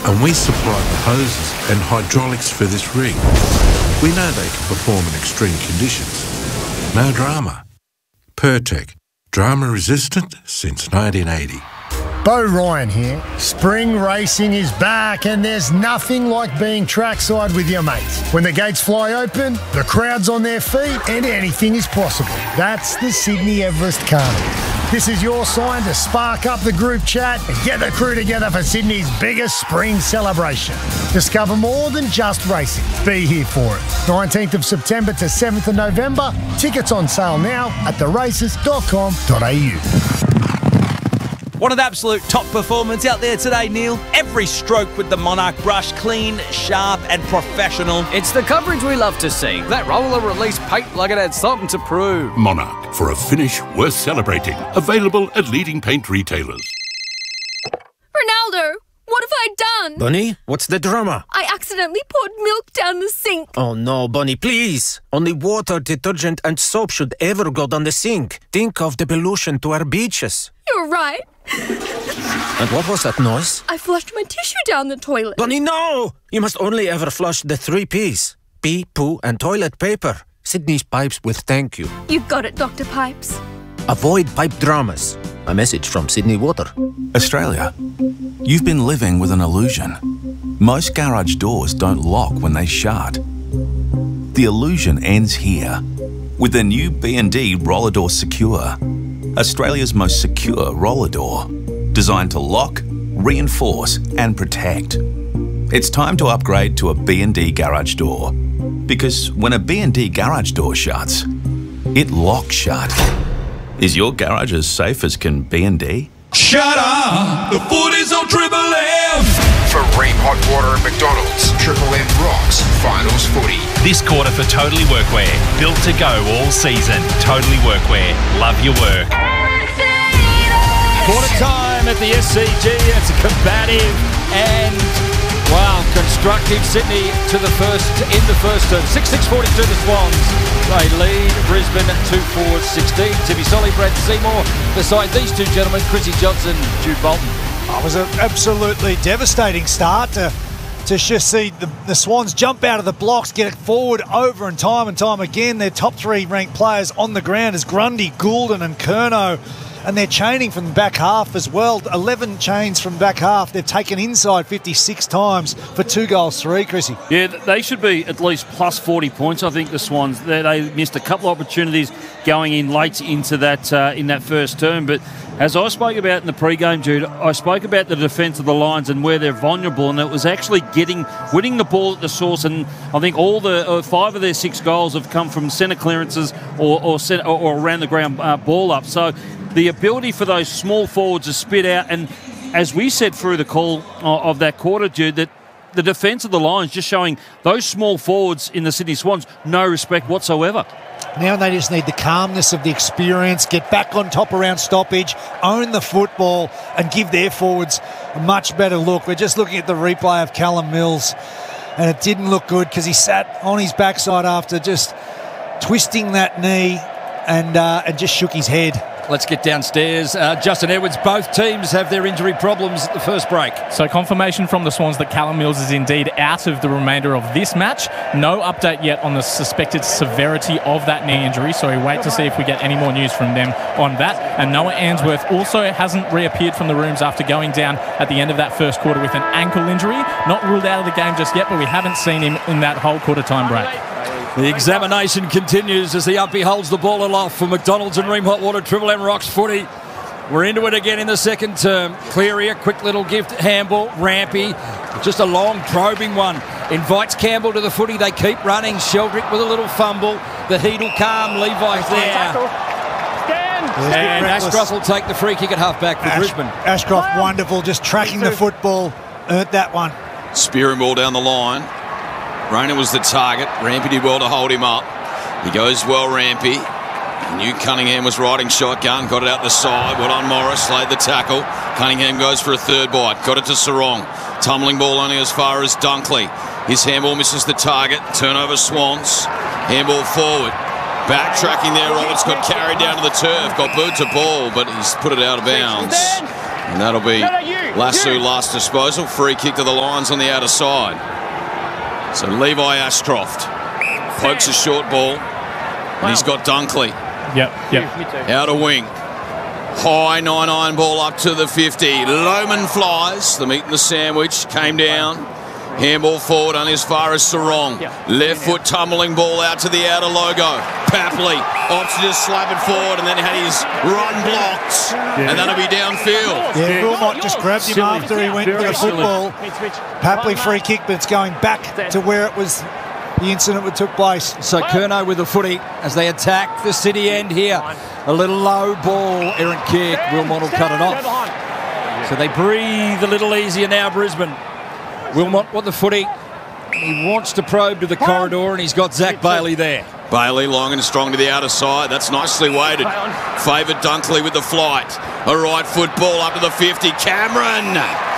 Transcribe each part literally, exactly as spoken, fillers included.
and we supply the hoses and hydraulics for this rig. We know they can perform in extreme conditions. No drama. Pertec. Drama resistant since nineteen eighty. Bo Ryan here. Spring racing is back and there's nothing like being trackside with your mates. When the gates fly open, the crowd's on their feet and anything is possible. That's the Sydney Everest Carnival. This is your sign to spark up the group chat and get the crew together for Sydney's biggest spring celebration. Discover more than just racing. Be here for it. nineteenth of September to seventh of November. Tickets on sale now at the races dot com dot a u. One of the absolute top performers out there today, Neil. Every stroke with the Monarch brush, clean, sharp and professional. It's the coverage we love to see. That roller released paint like it had something to prove. Monarch, for a finish worth celebrating. Available at leading paint retailers. Ronaldo, what have I done? Bunny, what's the drama? I accidentally poured milk down the sink. Oh no, Bunny, please. Only water, detergent and soap should ever go down the sink. Think of the pollution to our beaches. You're right. And what was that noise? I flushed my tissue down the toilet. Bunny, no! You must only ever flush the three P's. Pee, poo and toilet paper. Sydney's pipes will thank you. You got it, Doctor Pipes. Avoid pipe dramas. A message from Sydney Water. Australia, you've been living with an illusion. Most garage doors don't lock when they shut. The illusion ends here with the new B and D Roller Door Secure. Australia's most secure roller door, designed to lock, reinforce and protect. It's time to upgrade to a B and D garage door, because when a B and D garage door shuts, it locks shut. Is your garage as safe as can B and D? Shut up! The footy's on Triple M! For Ream Hot Water at McDonald's, Triple M rocks Finals footy. This quarter for Totally Workwear. Built to go all season. Totally Workwear. Love your work. Quarter time at the S C G. It's a combative and, wow, constructive Sydney to the first, in the first term. six six forty-two the Swans. They lead Brisbane two four sixteen. Timmy Solly, Brad Seymour. Beside these two gentlemen, Chrissy Johnson, Jude Bolton. Oh, it was an absolutely devastating start to, to just see the, the Swans jump out of the blocks, get it forward over and time and time again. Their top three ranked players on the ground is Grundy, Goulden and Curnow. And they're chaining from the back half as well. eleven chains from back half. They've taken inside fifty-six times for two goals, three, Chrissy. Yeah, they should be at least plus forty points, I think, the Swans. They, they missed a couple of opportunities going in late into that uh, in that first term. But as I spoke about in the pre-game, Jude, I spoke about the defence of the Lions and where they're vulnerable, and it was actually getting winning the ball at the source. And I think all the uh, five of their six goals have come from centre clearances or or, centre, or, or around the ground uh, ball up. So the ability for those small forwards to spit out, and as we said through the call of that quarter, Jude, that the defence of the Lions just showing those small forwards in the Sydney Swans no respect whatsoever. Now they just need the calmness of the experience, get back on top around stoppage, own the football and give their forwards a much better look. We're just looking at the replay of Callum Mills and it didn't look good because he sat on his backside after just twisting that knee and, uh, and just shook his head. Let's get downstairs. Uh, Justin Edwards, both teams have their injury problems at the first break. So confirmation from the Swans that Callum Mills is indeed out of the remainder of this match. No update yet on the suspected severity of that knee injury, so we wait to see if we get any more news from them on that. And Noah Answorth also hasn't reappeared from the rooms after going down at the end of that first quarter with an ankle injury. Not ruled out of the game just yet, but we haven't seen him in that whole quarter time break. The examination continues as the umpy holds the ball aloft for McDonald's and Ream Hot Water Triple M Rocks footy. We're into it again in the second term. Cleary, a quick little gift. Handball, Rampy, just a long probing one. Invites Campbell to the footy. They keep running. Sheldrick with a little fumble. The heat will calm. Levi's there. And Ashcroft will take the free kick at half-back for Ash- Brisbane. Ashcroft, wonderful, just tracking the football. Earned that one. Spearing ball down the line. Rayner was the target. Rampy did well to hold him up. He goes well, Rampy. New Cunningham was riding shotgun, got it out the side. Well on Morris, laid the tackle. Cunningham goes for a third bite, got it to Sarong. Tumbling ball only as far as Dunkley. His handball misses the target. Turnover Swans. Handball forward. Backtracking there, Roberts got carried down to the turf. Got booed to ball, but he's put it out of bounds. And that'll be Lasso last disposal. Free kick to the Lions on the outer side. So Levi Ashcroft pokes a short ball. And he's got Dunkley. Yep, yep. Outer wing. High nine iron ball up to the fifty. Lohman flies. The meat and the sandwich came down. Handball forward only as far as Sarong. Left foot tumbling ball out to the outer logo. Papley opts to just slap it forward and then had his run blocked. Yeah. And that'll be downfield. Yeah, Wilmot just grabbed him silly. after he went Very for the football. Papley free kick, but it's going back to where it was the incident that took place. So Curnow with the footy as they attack the City end here. A little low ball, errant kick. Wilmot will cut it off. So they breathe a little easier now, Brisbane. Wilmot with the footy. He wants to probe to the corridor, and he's got Zach Bailey there. Bailey long and strong to the outer side. That's nicely weighted. Favoured Dunkley with the flight. A right foot ball up to the fifty. Cameron.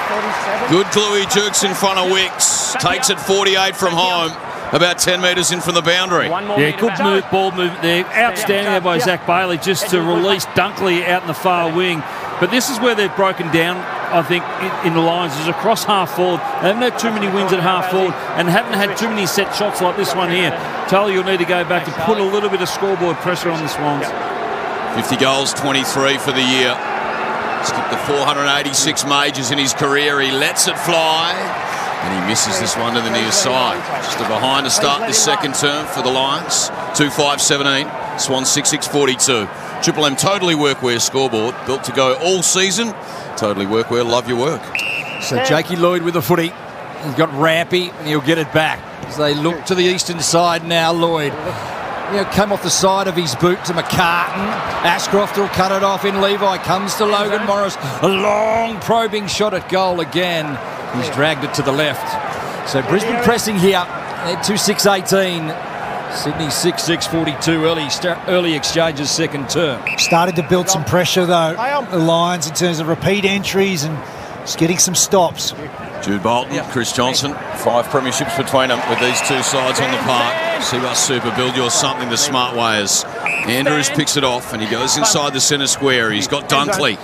Good glue. He jerks in front of Wicks. Takes it forty-eight from home. About ten metres in from the boundary. Yeah, good move, ball movement there. Outstanding there by Zach Bailey just to release Dunkley out in the far wing. But this is where they've broken down, I think, in, in the Lions, is across half forward. They haven't had too many wins at half forward and haven't had too many set shots like this one here. Tully, you'll need to go back and put a little bit of scoreboard pressure on the Swans. fifty goals, twenty-three for the year. Skipped the four hundred eighty-six majors in his career. He lets it fly. And he misses this one to the near side. Just a behind to start this second term for the Lions. two five seventeen. Swans six six forty-two. Triple M Totally Workwear scoreboard. Built to go all season. Totally Workwear, love your work. So Jakey Lloyd with the footy. He's got Rampy and he'll get it back. As they look to the eastern side now, Lloyd. You know, come off the side of his boot to McCartan. Ashcroft will cut it off in. Levi comes to Logan Morris. A long probing shot at goal again. He's dragged it to the left. So Brisbane pressing here. They're two six eighteen. Sydney six six forty-two. Early, early exchanges second term. Started to build some pressure, though, the Lions, in terms of repeat entries and just getting some stops. Jude Bolton, Chris Johnson, five premierships between them with these two sides on the park. Seabus Super, build yours something the smart way as Andrews picks it off and he goes inside the centre square. He's got Dunkley.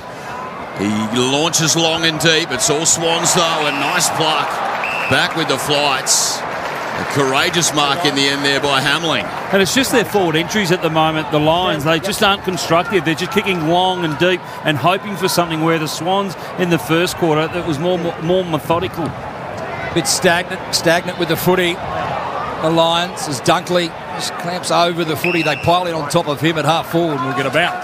He launches long and deep. It's all Swans, though, and nice pluck. Back with the flights. A courageous mark in the end there by Hamling. And it's just their forward entries at the moment, the Lions. They just aren't constructive. They're just kicking long and deep and hoping for something, where the Swans in the first quarter, that was more more methodical. Bit stagnant, stagnant with the footy. The Lions, as Dunkley just clamps over the footy, they pile in on top of him at half forward and we'll get a bounce.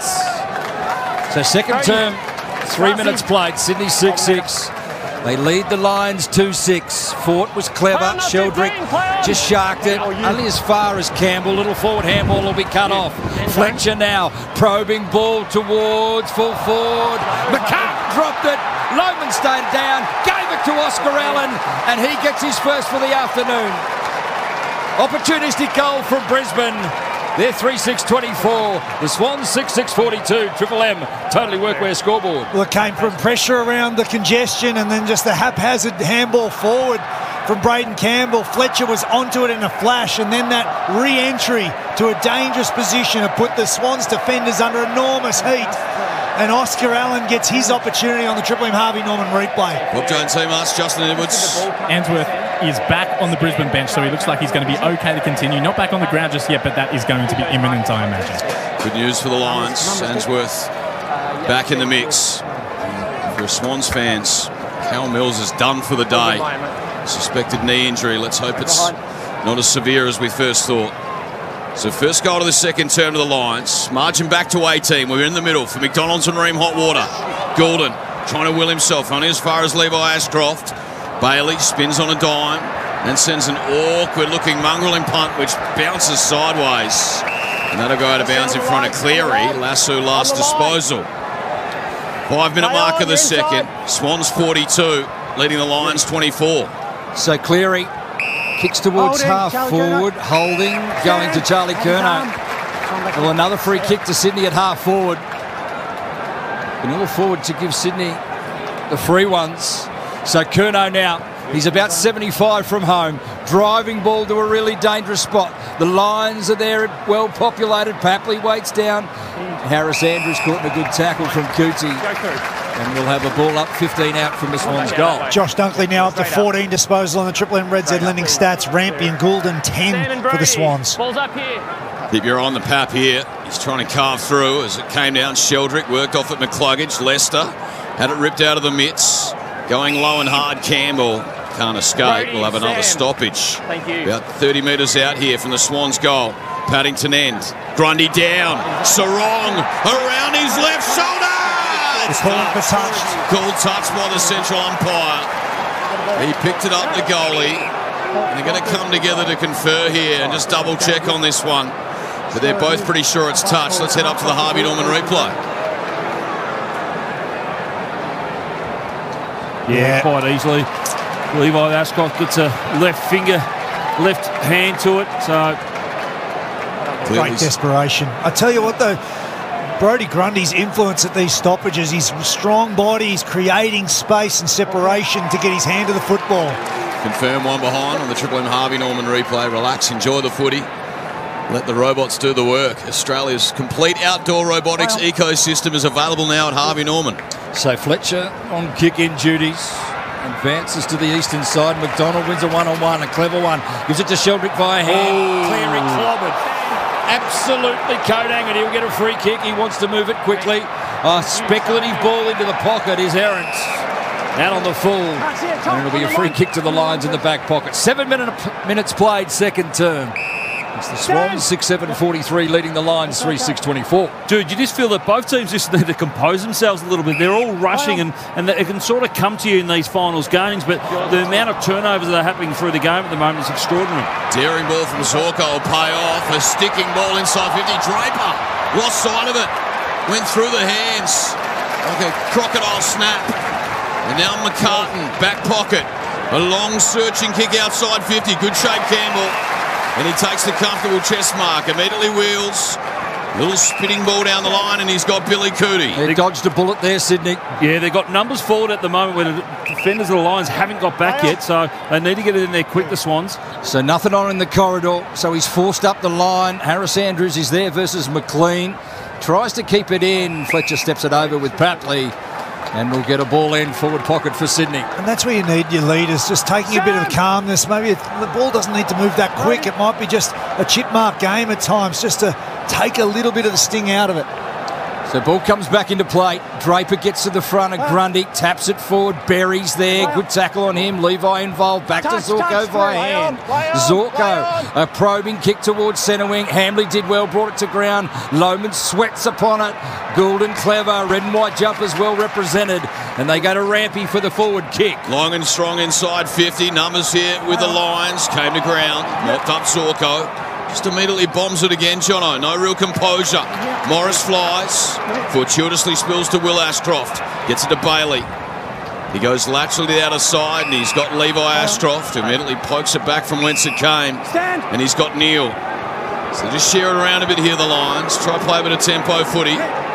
So second term, three minutes played, Sydney six six. They lead the Lions two six. Fort was clever. Sheldrick just sharked it. Only as far as Campbell. Little forward handball will be cut off. Fletcher now probing ball towards full forward. McCartan dropped it. Lohman stayed down. Gave it to Oscar Allen. And he gets his first for the afternoon. Opportunistic goal from Brisbane. They're three six twenty-four. The Swans six six forty-two. Triple M Totally Workwear scoreboard. Well, it came from pressure around the congestion and then just the haphazard handball forward from Braden Campbell. Fletcher was onto it in a flash, and then that re-entry to a dangerous position to put the Swans defenders under enormous heat. And Oscar Allen gets his opportunity on the Triple M Harvey Norman replay. Bob Jones, Seamus, Justin Edwards. Answorth is back on the Brisbane bench, so he looks like he's going to be okay to continue. Not back on the ground just yet, but that is going to be imminent, I imagine. Good news for the Lions. Answorth back in the mix. For Swans fans, Cal Mills is done for the day. Suspected knee injury. Let's hope it's not as severe as we first thought. So first goal to the second term to the Lions. Margin back to eighteen. We're in the middle for McDonald's and Ream Hotwater. Gordon trying to will himself only as far as Levi Ashcroft. Bailey spins on a dime and sends an awkward looking mongrelling punt which bounces sideways. And that'll go out of bounds in front of Cleary. Lasso last disposal. Five minute mark of the second. Swans forty-two, leading the Lions twenty-four. So Cleary kicks towards half forward, holding, going to Charlie Curnow. Well, another free kick to Sydney at half forward. Vanilla forward to give Sydney the free ones. So Curnow now, he's about seventy-five from home. Driving ball to a really dangerous spot. The Lions are there, well populated. Papley waits down. Harris Andrews caught in a good tackle from Cootsie. And we'll have a ball up, fifteen out from the Swans' goal. Josh Dunkley now up to fourteen disposal on the Triple M Red Z lending stats. Rampy and Goulden ten for the Swans. Ball's up here. Keep your eye on the Pap here. He's trying to carve through as it came down. Sheldrick worked off at McCluggage. Leicester had it ripped out of the mitts. Going low and hard, Campbell can't escape. We'll have another stoppage. Thank you. About thirty metres out here from the Swans' goal. Paddington end. Grundy down. Sarong around his left shoulder. It's calling for touch. Called touch by the central umpire. He picked it up, the goalie. And they're going to come together to confer here and just double check on this one. But they're both pretty sure it's touch. Let's head up to the Harvey Norman replay. Yeah, quite easily. Levi Ashcroft gets a left finger, left hand to it. So great desperation. I tell you what, though, Brodie Grundy's influence at these stoppages, his strong body, he's creating space and separation to get his hand to the football. Confirm one behind on the Triple M Harvey Norman replay. Relax, enjoy the footy. Let the robots do the work. Australia's complete outdoor robotics well. ecosystem is available now at Harvey Norman. So Fletcher on kick-in duties. Advances to the eastern side. McDonald wins a one-on-one, a clever one. Gives it to Sheldrick via hand. Oh. Clearing, clobbered. Absolutely coat-angered. He'll get a free kick. He wants to move it quickly. A speculative ball into the pocket is errant. Out on the full. And it'll be a free kick to the Lions in the back pocket. Seven minute, minutes played, second term. It's the Swans, six seven forty-three, leading the Lions, three six twenty-four. Dude, you just feel that both teams just need to compose themselves a little bit. They're all rushing, and, and it can sort of come to you in these finals games, but the amount of turnovers that are happening through the game at the moment is extraordinary. Daring ball from Zorko will pay off. A sticking ball inside fifty. Draper lost sight of it. Went through the hands like a crocodile snap. And now McCartan, back pocket. A long searching kick outside fifty. Good shape, Campbell. And he takes the comfortable chest mark. Immediately wheels. Little spinning ball down the line, and he's got Billy Cootie. They dodged a bullet there, Sydney. Yeah, they've got numbers forward at the moment where the defenders of the Lions haven't got back yet, so they need to get it in there quick, the Swans. So nothing on in the corridor, so he's forced up the line. Harris Andrews is there versus McLean. Tries to keep it in. Fletcher steps it over with Papley. And we'll get a ball in, forward pocket for Sydney. And that's where you need your leaders, just taking a bit of calmness. Maybe the ball doesn't need to move that quick. It might be just a chip mark game at times, just to take a little bit of the sting out of it. So ball comes back into play. Draper gets to the front of Grundy, taps it forward. Berry's there. Good tackle on him. Levi involved. Back touch, to Zorko touch, via hand. Zorko, a probing kick towards centre wing. Hamley did well, brought it to ground. Lohman sweats upon it. Goulden clever. Red and white jumpers well represented. And they go to Rampy for the forward kick. Long and strong inside fifty. Numbers here with the Lions. Came to ground. Mopped up Zorko. Just immediately bombs it again, Jono. No real composure. Morris flies. Fortuitously spills to Will Ashcroft. Gets it to Bailey. He goes laterally to the outer side, and he's got Levi Ashcroft, who immediately pokes it back from whence it came. And he's got Neil. So just share it around a bit here, the Lions. Try to play a bit of tempo footy.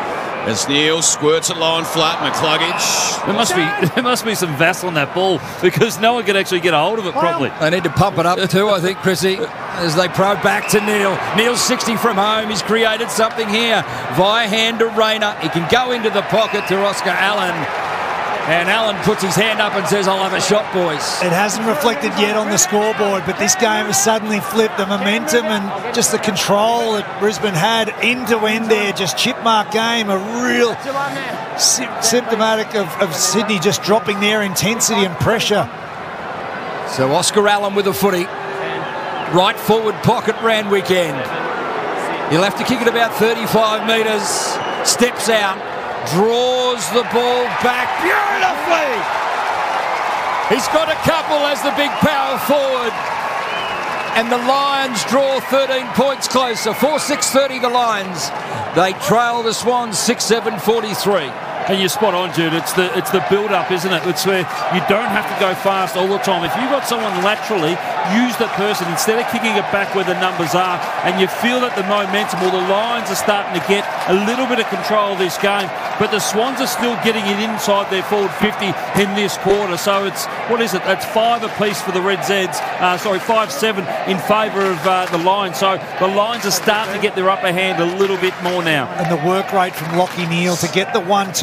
As Neil squirts it low and flat, McCluggage. There must be there must be some Vaseline on that ball, because no one can actually get a hold of it properly. They need to pump it up too, I think, Chrissy, as they probe back to Neil. Neil's sixty from home. He's created something here. Via hand to Rayner. He can go into the pocket to Oscar Allen. And Allen puts his hand up and says, I'll have a shot, boys. It hasn't reflected yet on the scoreboard, but this game has suddenly flipped. The momentum and just the control that Brisbane had end-to-end there, just chip mark game, a real sy symptomatic of, of Sydney just dropping their intensity and pressure. So Oscar Allen with a footy. Right forward pocket ran weekend. He'll have to kick it about thirty-five metres. Steps out. Draws the ball back beautifully. He's got a couple as the big power forward. And the Lions draw thirteen points closer. four six thirty the Lions. They trail the Swans six seven forty-three. And you're spot on, Jude. It's the it's the build-up, isn't it? It's where you don't have to go fast all the time. If you've got someone laterally, use that person instead of kicking it back where the numbers are, and you feel that the momentum, or the Lions are starting to get a little bit of control of this game, but the Swans are still getting it inside their forward fifty in this quarter. So it's, what is it? That's five apiece for the Red Zeds. Uh, sorry, five seven in favour of uh, the Lions. So the Lions are starting to get their upper hand a little bit more now. And the work rate from Lachie Neale to get the one two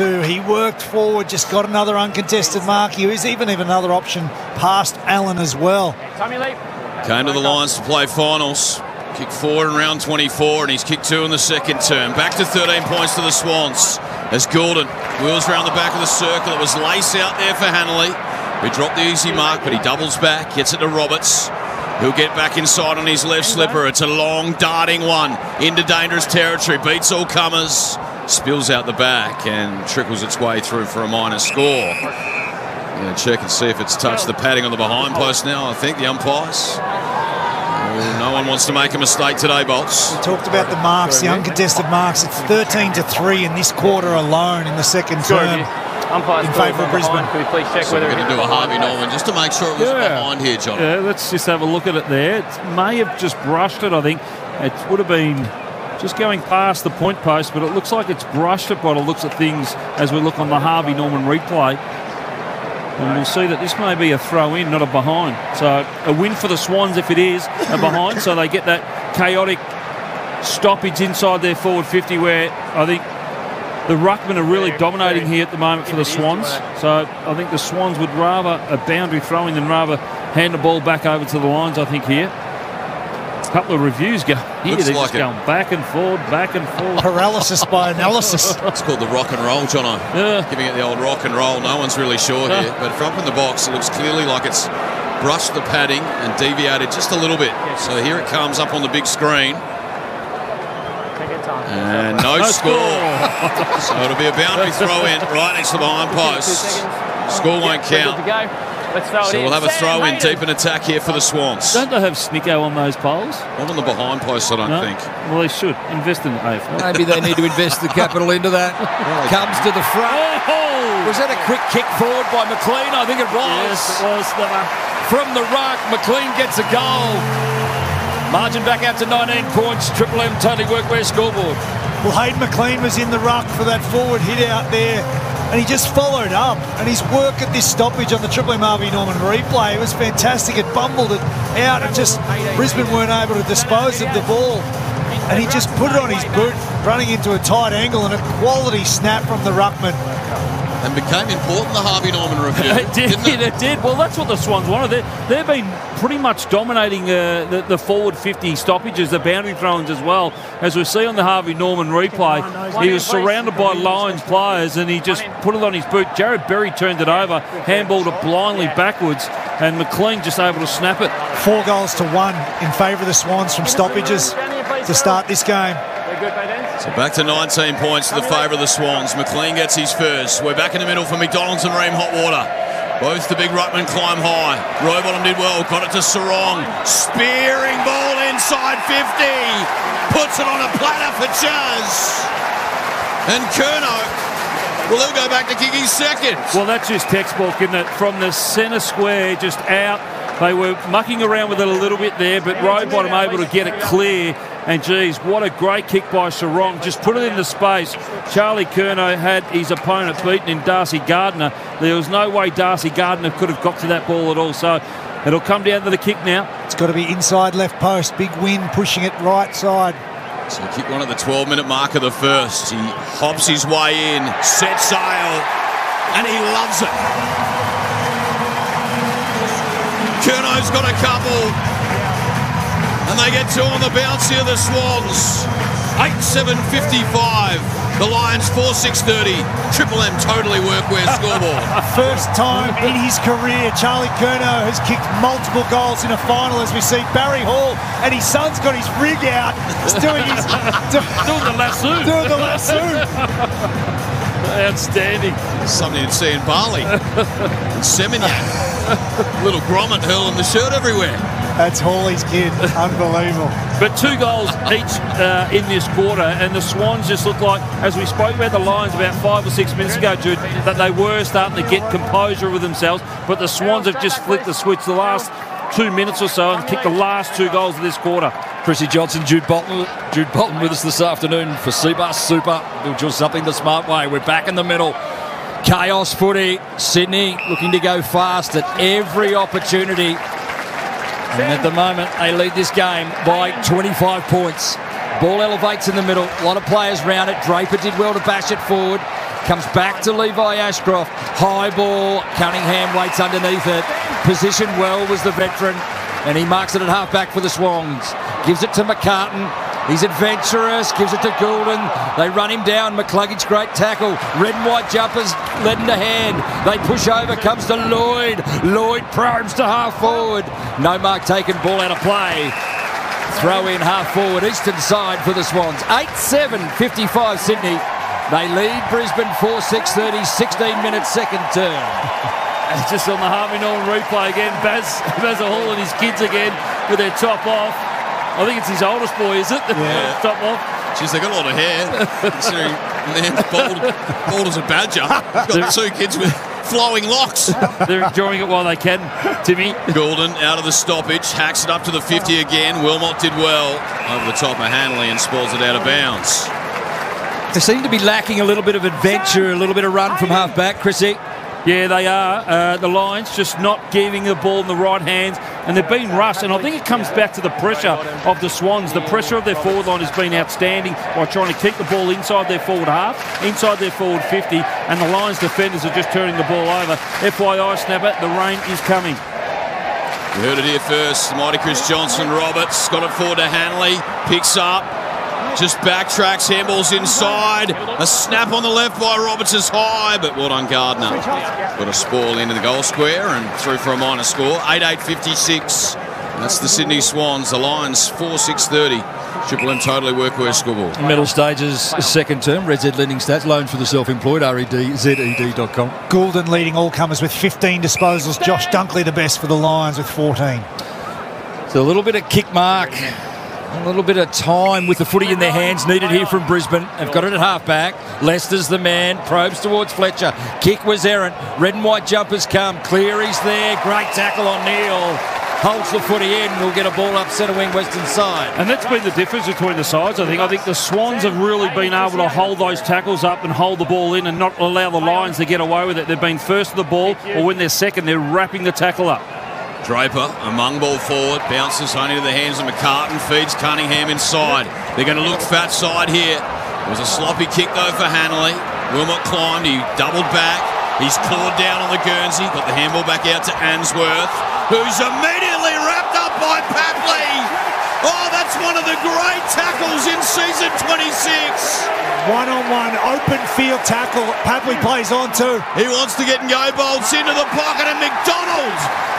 too. He worked forward, just got another uncontested mark. He was even even another option past Allen as well. Came to the Lions to play finals. Kicked forward in round twenty-four, and he's kicked two in the second term. Back to thirteen points to the Swans as Goulden wheels around the back of the circle. It was Lace out there for Hanley. He dropped the easy mark, but he doubles back, gets it to Roberts. He'll get back inside on his left slipper. It's a long darting one into dangerous territory. Beats all comers. Spills out the back and trickles its way through for a minor score. Going to check and see if it's touched the padding on the behind post now. I think the umpires. Oh, no one wants to make a mistake today, Bolts. We talked about the marks, the uncontested marks. It's thirteen to three in this quarter alone in the second term. In favour of Brisbane. Can we please check so whether we're going to do a Harvey Norman just to make sure it was yeah. behind here, John? Yeah, let's just have a look at it there. It may have just brushed it, I think. It would have been just going past the point post, but it looks like it's brushed it by the looks of things as we look on the Harvey Norman replay. And we'll see that this may be a throw-in, not a behind. So a win for the Swans if it is a behind, so they get that chaotic stoppage inside their forward fifty where I think the ruckmen are really dominating here at the moment for the Swans. So I think the Swans would rather a boundary throw-in than rather hand the ball back over to the Lions, I think, here. A couple of reviews go here. Looks They're like just going back and forward, back and forward. Paralysis by analysis. It's called the rock and roll, Jono. Yeah. Giving it the old rock and roll. No one's really sure Yeah. here. But from up in the box, it looks clearly like it's brushed the padding and deviated just a little bit. So here it comes up on the big screen. And no, No score. score. So it'll be a boundary throw in right next to the behind post. Score won't count. So we'll have a throw in deep in attack here for the Swans. Don't they have Snicko on those poles? Not on the behind post, I don't No? think. Well, they should. Invest in the A F L. Maybe they need to invest the capital into that. Comes to the front. Oh! Was that a quick kick forward by McLean? I think it was. Yes, it was. From the ruck, McLean gets a goal. Margin back out to nineteen points. Triple M Totally Workwear scoreboard. Well, Hayden McLean was in the ruck for that forward hit out there, and he just followed up. And his work at this stoppage on the Triple M Harvey Norman replay was fantastic. It bumbled it out, and just Brisbane weren't able to dispose of the ball. And he just put it on his boot, running into a tight angle, and a quality snap from the ruckman. And became important, the Harvey Norman review. It did, didn't it? it did. Well, that's what the Swans wanted. They, they've been pretty much dominating uh, the, the forward fifty stoppages, the boundary throw-ins as well. As we see on the Harvey Norman replay, he was surrounded by Lions players and he just put it on his boot. Jared Berry turned it over, handballed it blindly backwards, and McLean just able to snap it. Four goals to one in favour of the Swans from stoppages to start this game. So back to nineteen points to the favour of the Swans. McLean gets his first. We're back in the middle for McDonald's and Ream Hotwater. Both the big ruckmen climb high. Rowbottom did well. Got it to Sarong. Spearing ball inside fifty. Puts it on a platter for Chaz. And Curnow, well, he'll go back to kick his second. Well, that's just textbook, isn't it? From the centre square, just out. They were mucking around with it a little bit there, but Rowbottom able to get it clear. And, geez, what a great kick by Sarong. Just put it into space. Charlie Curnow had his opponent beaten in Darcy Gardner. There was no way Darcy Gardner could have got to that ball at all. So it'll come down to the kick now. It's got to be inside left post. Big win, pushing it right side. So kick one at the twelve-minute mark of the first. He hops his way in, sets sail, and he loves it. Curnow's got a couple. And they get two on the bounce here, the Swans. eight seven fifty-five. The Lions four six thirty. Triple M Totally Workwear scoreboard. First time in his career, Charlie Curnow has kicked multiple goals in a final, as we see Barry Hall, and his son's got his rig out. He's doing his... doing the lasso. Doing the lasso. Outstanding. Something you'd see in Bali. And Seminyak. Little grommet hurling the shirt everywhere. That's Hawley's kid. Unbelievable. But two goals each uh, in this quarter, and the Swans just look like, as we spoke about the Lions about five or six minutes ago, Jude, that they were starting to get composure with themselves, but the Swans have just flicked the switch the last two minutes or so and kicked the last two goals of this quarter. Chrissy Johnson, Jude Bolton, Jude Bolton with us this afternoon for Seabus Super. We'll do something the smart way. We're back in the middle. Chaos footy. Sydney looking to go fast at every opportunity. And at the moment, they lead this game by twenty-five points. Ball elevates in the middle. A lot of players round it. Draper did well to bash it forward. Comes back to Levi Ashcroft. High ball. Cunningham waits underneath it. Positioned well was the veteran. And he marks it at half-back for the Swans. Gives it to McCartan. He's adventurous. Gives it to Goulden. They run him down. McCluggage, great tackle. Red and white jumpers led into hand. They push over. Comes to Lloyd. Lloyd probes to half-forward. No mark taken. Ball out of play. Throw in half-forward. Eastern side for the Swans. eight seven fifty-five Sydney. They lead Brisbane four six thirty. sixteen minutes second term. Just on the Harvey Norman replay again, Baz, Baz Hall and his kids again with their top off. I think it's his oldest boy, is it? Yeah. Top off. Jeez, they got a lot of hair. Considering man's bald, bald as a badger. He's got two kids with flowing locks. They're enjoying it while they can, Timmy. Goulden out of the stoppage, hacks it up to the fifty again. Wilmot did well over the top of Hanley and spoils it out of bounds. They seem to be lacking a little bit of adventure, a little bit of run from half-back, Chrissy. Yeah, they are. Uh, the Lions just not giving the ball in the right hands, and they've been rushed. And I think it comes back to the pressure of the Swans. The pressure of their forward line has been outstanding by trying to keep the ball inside their forward half, inside their forward fifty, and the Lions defenders are just turning the ball over. F Y I, Snapper, the rain is coming. We heard it here first. Mighty Chris Johnson Roberts got it forward to Hanley, picks up. Just backtracks, handballs inside. A snap on the left by Roberts is high, but well done Gardner. Got a spoil into the goal square and through for a minor score. eight eight fifty-six. And that's the Sydney Swans. The Lions four six thirty. Triple M Totally Workwear scoreboard. Middle stages, second term. Red Z lending stats. Loans for the self-employed. R E D Z E D dot com. Goulden leading all comers with fifteen disposals. Josh Dunkley the best for the Lions with fourteen. So a little bit of kick mark. A little bit of time with the footy in their hands needed here from Brisbane. They've got it at half-back. Lester's the man. Probes towards Fletcher. Kick was errant. Red and white jumpers come. Cleary's there. Great tackle on Neil. Holds the footy in. We'll get a ball up centre wing western side. And that's been the difference between the sides, I think. I think the Swans have really been able to hold those tackles up and hold the ball in and not allow the Lions to get away with it. They've been first to the ball, or when they're second, they're wrapping the tackle up. Draper, a mung ball forward, bounces only to the hands of McCartan, feeds Cunningham inside. They're going to look fat side here. It was a sloppy kick though for Hanley. Wilmot climbed, he doubled back. He's clawed down on the Guernsey, got the handball back out to Answorth, who's immediately wrapped up by Papley. Oh, that's one of the great tackles in season twenty-six. One-on-one open field tackle. Papley plays on too. He wants to get Go Bolts into the pocket, and McDonald,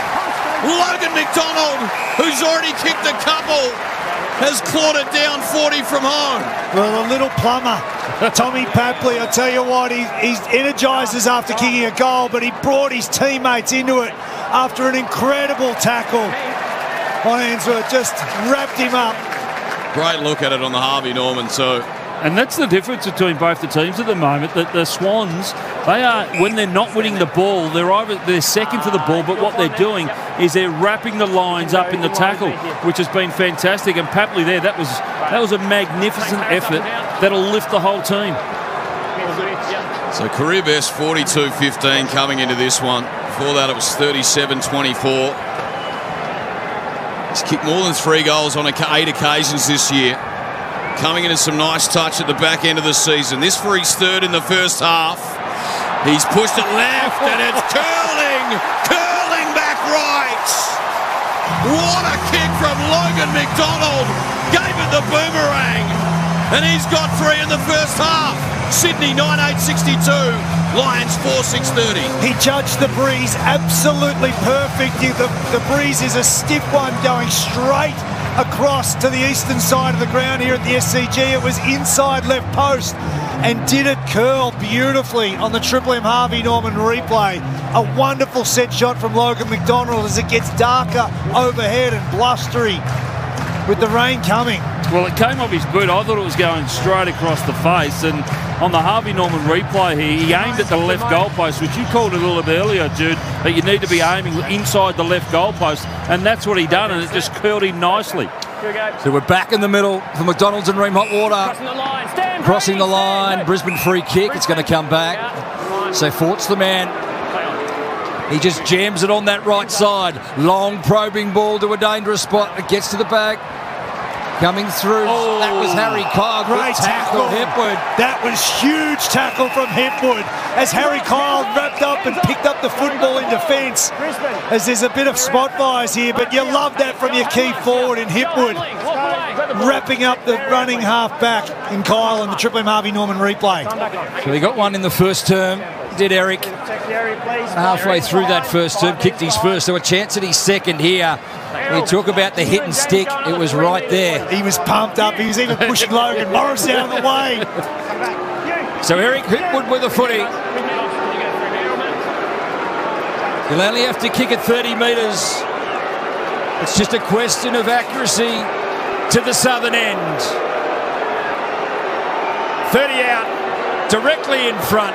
Logan McDonald, who's already kicked a couple, has clawed it down forty from home. Well, the little plumber, Tommy Papley, I tell you what, he, he's energised us after kicking a goal, but he brought his teammates into it after an incredible tackle on Answorth. Just wrapped him up. Great look at it on the Harvey Norman too. And that's the difference between both the teams at the moment, that the Swans, they are, when they're not winning the ball, they're either they're second to the ball, but what they're doing is they're wrapping the lines up in the tackle, which has been fantastic. And Papley there, that was that was a magnificent effort that'll lift the whole team. So career best forty-two fifteen coming into this one. Before that it was thirty-seven twenty-four. He's kicked more than three goals on eight occasions this year. Coming in some nice touch at the back end of the season. This for his third in the first half. He's pushed it left and it's curling, curling back right. What a kick from Logan McDonald. Gave it the boomerang. And he's got three in the first half. Sydney nine eight sixty-two. Lions four six thirty. He judged the breeze absolutely perfect. The, the breeze is a stiff one going straight across to the eastern side of the ground here at the S C G. It was inside left post and did it curl beautifully on the Triple M Harvey Norman replay. A wonderful set shot from Logan McDonald as it gets darker overhead and blustery with the rain coming. Well, it came off his boot. I thought it was going straight across the face, and on the Harvey Norman replay here, he aimed at the left goalpost, which you called it a little bit earlier, Jude, that you need to be aiming inside the left goalpost, and that's what he done, and it just curled him nicely. So we're back in the middle for McDonald's and Ream Hotwater. Crossing the line. Crossing the line. Brisbane free kick. It's going to come back. So Fort's the man. He just jams it on that right side. Long probing ball to a dangerous spot. It gets to the back. Coming through, Oh, that was Harry Kyle. Great tackle. Hipwood. That was huge tackle from Hipwood as Harry Kyle wrapped up and picked up the football in defence. As there's a bit of spot bias here, but you love that from your key forward in Hipwood. Wrapping up the running half back in Kyle and the Triple M Harvey Norman replay. So he got one in the first term, did Eric. Halfway through that first term, kicked his first, so a chance at his second here. We talk about the hit and stick, it was right there. He was pumped up, he was even pushing Logan Morris out of the way. So Eric Hipwood with a footy. He'll only have to kick it thirty metres. It's just a question of accuracy to the southern end. thirty out, directly in front.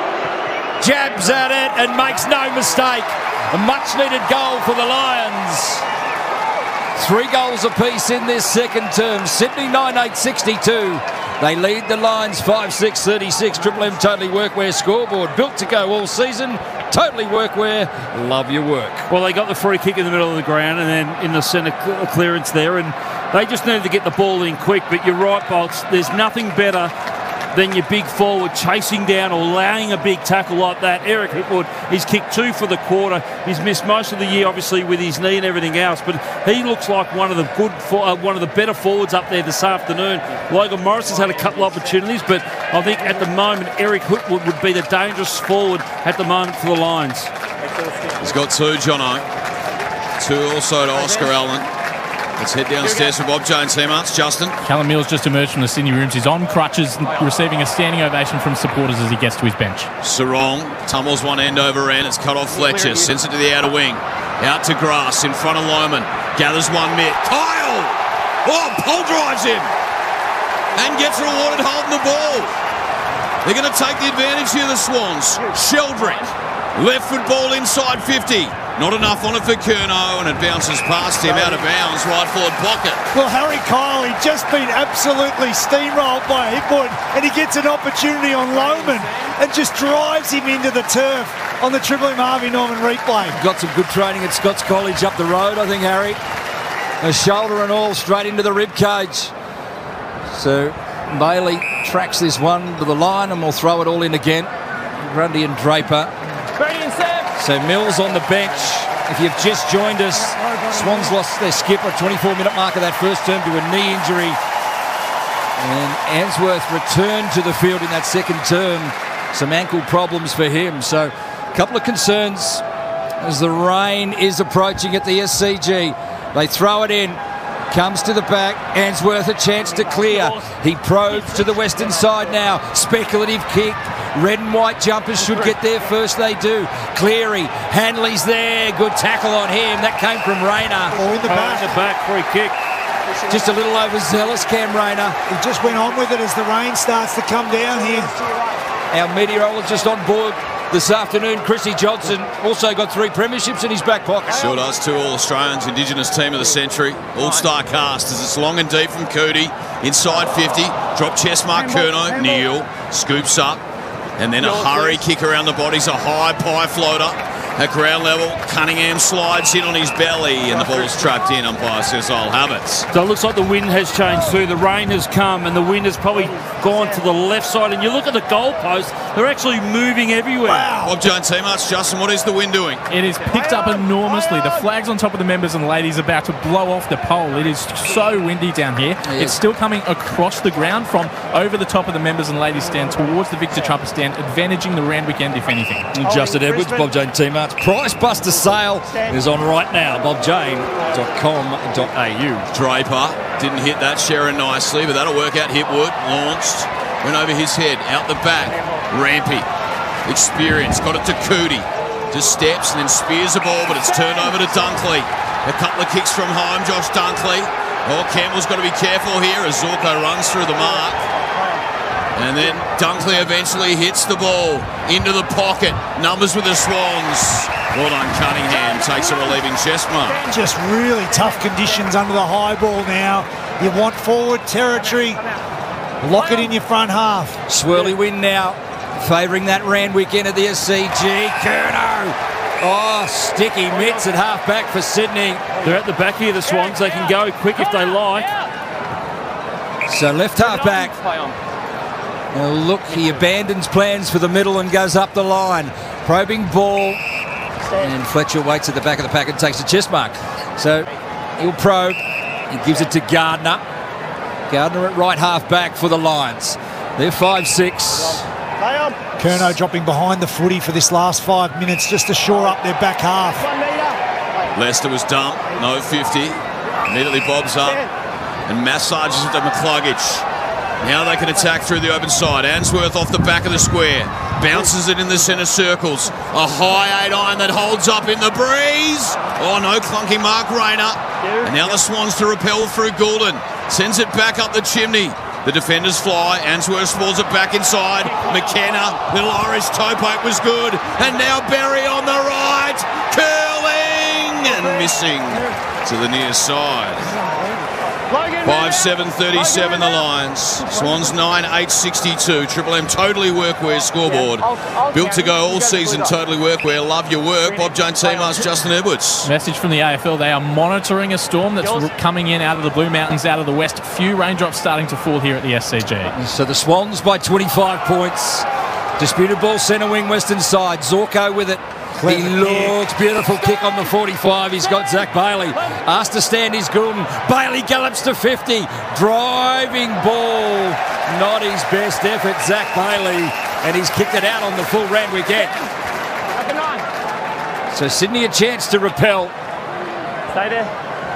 Jabs at it and makes no mistake. A much needed goal for the Lions. Three goals apiece in this second term. Sydney nine eight sixty-two. They lead the Lions five six thirty-six. Triple M Totally Workwear scoreboard. Built to go all season. Totally Workwear. Love your work. Well, they got the free kick in the middle of the ground and then in the centre clearance there, and they just needed to get the ball in quick. But you're right, Bolts. There's nothing better than your big forward chasing down or laying a big tackle like that. Eric Hipwood, he's kicked two for the quarter. He's missed most of the year, obviously, with his knee and everything else, but he looks like one of the good, uh, one of the better forwards up there this afternoon. Logan Morris has had a couple of opportunities, but I think at the moment Eric Hipwood would be the dangerous forward at the moment for the Lions. He's got two, Jono. Two also to Oscar Allen. Let's head downstairs for Bob Jones, teammates. Justin. Callum Mills just emerged from the Sydney rooms. He's on crutches, receiving a standing ovation from supporters as he gets to his bench. Sarong tumbles one end over end. It's cut off Fletcher. Sends it to the outer wing. Out to Grass in front of Loman. Gathers one mid. Kyle! Oh, pole drives him. And gets rewarded holding the ball. They're going to take the advantage here, the Swans. Sheldrick. Left foot ball inside fifty. Not enough on it for Curnow, and it bounces past him out of bounds, right forward pocket. Well, Harry Kyle, he'd just been absolutely steamrolled by Hipwood, and he gets an opportunity on Loman and just drives him into the turf on the Triple M Harvey Norman replay. Got some good training at Scots College up the road, I think, Harry. A shoulder and all straight into the rib cage. So Bailey tracks this one to the line, and we'll throw it all in again. Grundy and Draper. So Mills on the bench. If you've just joined us, Swans lost their skipper, twenty-four minute mark of that first term, to a knee injury. And Answorth returned to the field in that second term. Some ankle problems for him. So a couple of concerns as the rain is approaching at the S C G. They throw it in. Comes to the back. Answorth a chance to clear. He probes to the western side now. Speculative kick. Red and white jumpers should get there first. They do. Cleary. Hanley's there. Good tackle on him. That came from Rayner. Oh, in the back. In the back. Free kick. Just a little overzealous, Cam Rayner. He just went on with it as the rain starts to come down here. Our meteorologist on board this afternoon, Chrissy Johnson, also got three premierships in his back pocket. Sure does. Two All-Australians, Indigenous team of the century. All-star cast as it's long and deep from Cootie. Inside fifty. Drop chest mark Curnow. Neal scoops up. And then a hurry kick around the bodies. A high pie floater. At ground level, Cunningham slides in on his belly and the ball's trapped in. Umpire says, I'll have it. So it looks like the wind has changed too. The rain has come and the wind has probably gone to the left side. And you look at the goalposts, they're actually moving everywhere. Wow. Bob Jones teammates. Justin, what is the wind doing? It is picked up enormously. The flag's on top of the members and ladies about to blow off the pole. It is so windy down here. Yeah. It's still coming across the ground from over the top of the members and ladies stand towards the Victor Trumper stand, advantaging the Randwick end, if anything. Justin Edwards, Bob Jones teammates. Price Buster sale is on right now. bob jane dot com dot a u. Draper didn't hit that Sharon nicely, but that'll work out. Hipwood launched, went over his head, out the back. Rampy, experience, got it to Cootie. Just steps and then spears the ball, but it's turned over to Dunkley. A couple of kicks from home, Josh Dunkley. Oh, Campbell's got to be careful here as Zorko runs through the mark. And then Dunkley eventually hits the ball into the pocket. Numbers with the Swans. Well done, Cunningham. Takes a relieving chest mark. Just really tough conditions under the high ball now. You want forward territory. Lock it in your front half. Swirly wind now, favouring that Randwick end of the S C G. Curnow. Oh, sticky mitts at half back for Sydney. They're at the back here, the Swans. They can go quick if they like. So left half back. Now look, he abandons plans for the middle and goes up the line. Probing ball. And Fletcher waits at the back of the pack and takes a chest mark. So he'll probe. He gives it to Gardner. Gardner at right half back for the Lions. They're five six. Curnow dropping behind the footy for this last five minutes just to shore up their back half. Leicester was dumped. No fifty. Immediately bobs up and massages into McCluggage. Now they can attack through the open side. Answorth off the back of the square. Bounces it in the centre circles. A high eight iron that holds up in the breeze. Oh no, clunky Mark Rayner. And now the Swans to repel through Goulden. Sends it back up the chimney. The defenders fly. Answorth spawls it back inside. McKenna, little Irish toe poke was good. And now Berry on the right. Curling and missing to the near side. five seven thirty-seven the Lions. Swans nine eight sixty-two. Triple M Totally Workwear scoreboard. Built to go all season. Totally Workwear. Love your work. Bob Jones team asked Justin Edwards. Message from the A F L. They are monitoring a storm that's coming in out of the Blue Mountains, out of the west. Few raindrops starting to fall here at the S C G. So the Swans by twenty-five points. Disputed ball centre wing western side. Zorko with it. He looks beautiful kick on the forty-five. He's got Zach Bailey. Asked to stand his Goulden. Bailey gallops to fifty. Driving ball. Not his best effort, Zach Bailey. And he's kicked it out on the full round wicket. So Sydney a chance to repel. Stay there.